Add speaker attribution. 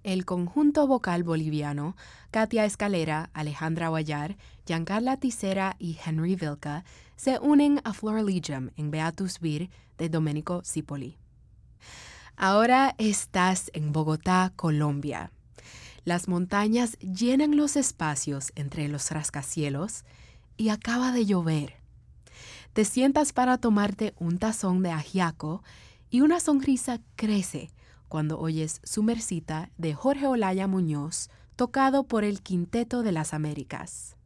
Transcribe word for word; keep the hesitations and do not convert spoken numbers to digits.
Speaker 1: El conjunto vocal boliviano, Katia Escalera, Alejandra Guayar, Giancarla Tisera y Henry Vilca, se unen a Florilegium en Beatus Vir de Domenico Cipoli. Ahora estás en Bogotá, Colombia. Las montañas llenan los espacios entre los rascacielos y acaba de llover. Te sientas para tomarte un tazón de ajiaco y una sonrisa crece cuando oyes Sumercita de Jorge Olaya Muñoz, tocado por el Quinteto de las Américas.